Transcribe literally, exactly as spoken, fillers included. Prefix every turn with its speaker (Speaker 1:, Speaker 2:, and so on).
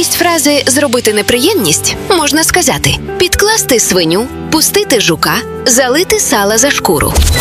Speaker 1: Замість фрази «зробити неприємність» можна сказати «підкласти свиню», «пустити жука», «залити сала за шкуру».